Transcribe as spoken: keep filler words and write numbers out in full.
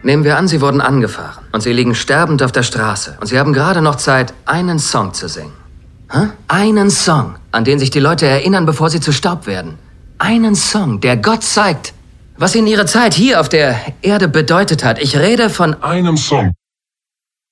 Nehmen wir an, Sie wurden angefahren und Sie liegen sterbend auf der Straße und Sie haben gerade noch Zeit, einen Song zu singen. Hä? Einen Song, an den sich die Leute erinnern, bevor sie zu Staub werden. Einen Song, der Gott zeigt, was ihnen ihre Zeit hier auf der Erde bedeutet hat. Ich rede von einem Song.